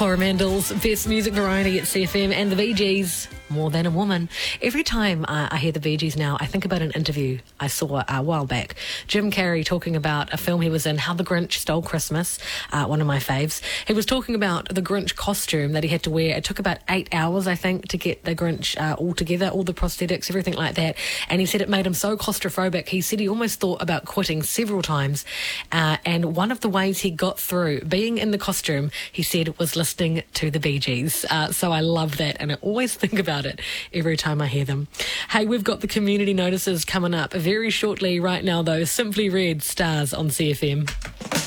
Coromandel's Best Music Variety at CFM and the Bee Gees, More Than a Woman. Every time I hear the Bee Gees now, I think about an interview I saw a while back. Jim Carrey talking about a film he was in, How the Grinch Stole Christmas, one of my faves. He was talking about the Grinch costume that he had to wear. It took about 8 hours, I think, to get the Grinch all together, all the prosthetics, everything like that. And he said it made him so claustrophobic. He said he almost thought about quitting several times. And one of the ways he got through being in the costume, he said, was listening to the Bee Gees. So I love that, and I always think about it every time I hear them. Hey, we've got the community notices coming up very shortly. Right now, though, Simply Red, Stars on CFM.